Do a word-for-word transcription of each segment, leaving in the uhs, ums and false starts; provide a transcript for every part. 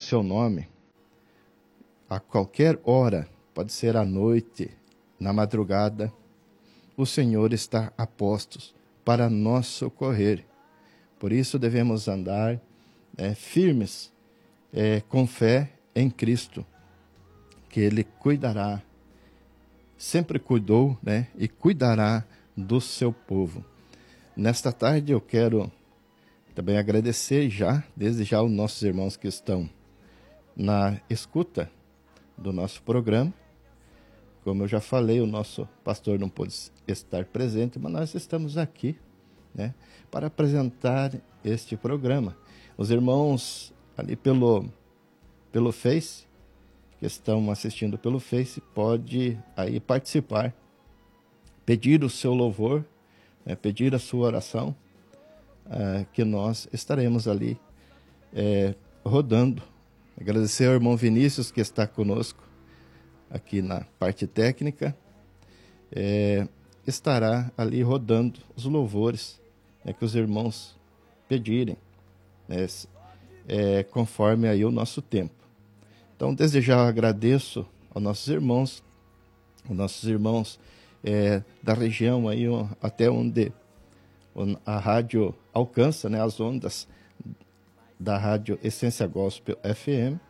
seu nome, a qualquer hora, pode ser à noite, na madrugada, o Senhor está a postos para nos socorrer. Por isso devemos andar é, firmes, é, com fé em Cristo, que Ele cuidará, sempre cuidou, né, e cuidará do seu povo. Nesta tarde eu quero também agradecer já, desde já, os nossos irmãos que estão na escuta do nosso programa. Como eu já falei, o nosso pastor não pôde estar presente, mas nós estamos aqui, né, para apresentar este programa. Os irmãos ali pelo, pelo Face, que estão assistindo pelo Face, pode aí participar, pedir o seu louvor, né, pedir a sua oração, uh, que nós estaremos ali é, rodando. Agradecer ao irmão Vinícius, que está conosco aqui na parte técnica, é, estará ali rodando os louvores, né, que os irmãos pedirem, né, é, conforme aí o nosso tempo. Então, desde já eu agradeço aos nossos irmãos, os nossos irmãos é, da região aí, até onde a rádio alcança, né, as ondas da rádio Essência Gospel F M.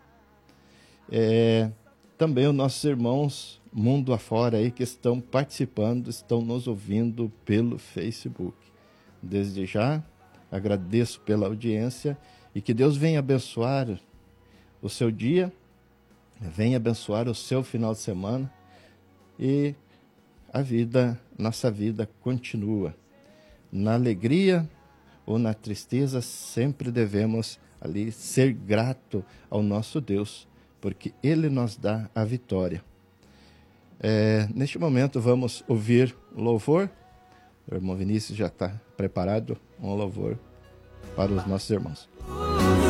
É, também os nossos irmãos mundo afora aí que estão participando, estão nos ouvindo pelo Facebook. Desde já agradeço pela audiência e que Deus venha abençoar o seu dia, venha abençoar o seu final de semana e a vida, nossa vida continua. Na alegria ou na tristeza, sempre devemos ali ser grato ao nosso Deus, porque Ele nos dá a vitória. É, neste momento vamos ouvir o louvor. O irmão Vinícius já está preparado, um louvor para os nossos irmãos.